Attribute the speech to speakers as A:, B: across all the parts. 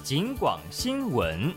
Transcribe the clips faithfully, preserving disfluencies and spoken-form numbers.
A: 警广新闻。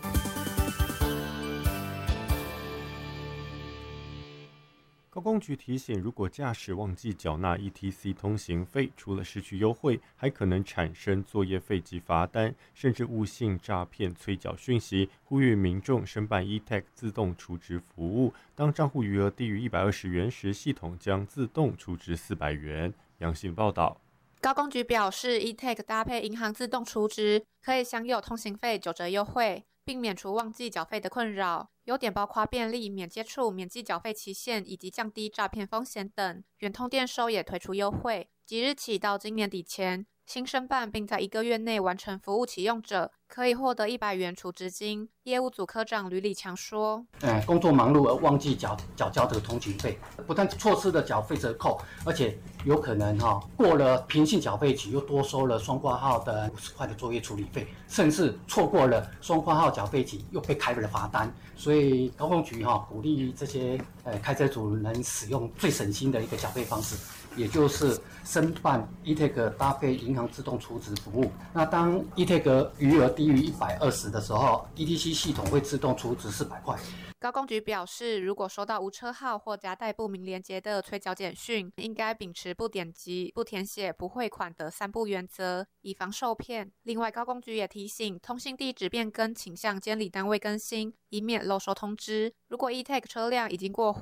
B: 高公局提醒，如果驾驶忘记缴纳 E T C 通行费，除了失去优惠，还可能产生作业费及罚单，甚至误信诈骗催缴讯息，呼吁民众申办 E T A C 自动储值服务，当账户余额低于一百二十元时，系统将自动储值四百元。杨信报道。
C: 高公局表示 ，E T A C 搭配银行自动储值，可以享有通行费九折优惠，并免除忘记缴费的困扰。优点包括便利、免接触、免记缴费期限以及降低诈骗风险等。远通电收也推出优惠，即日起到今年底前，新申办并在一个月内完成服务启用者，可以获得一百元储值金。业务组科长吕礼强说：“
D: 呃，工作忙碌而忘记缴缴交的通勤费，不但错失了缴费折扣，而且有可能哈、哦、过了平信缴费期又多收了双挂号的五十块的作业处理费，甚至错过了双挂号缴费期又被开了罚单。所以高公局哈、哦、鼓励这些呃开车族能使用最省心的一个缴费方式。”也就是申办 E T A C 搭配银行自动储值服务。那当 E T A C 余额低于一百二十的时候 ，E T C 系统会自动储值四百块。
C: 高公局表示，如果收到无车号或夹带不明连结的催缴简讯，应该秉持不点击、不填写、不汇款的三不原则，以防受骗。另外，高公局也提醒，通信地址变更请向监理单位更新，以免漏收通知。如果 E T A C 车辆已经过户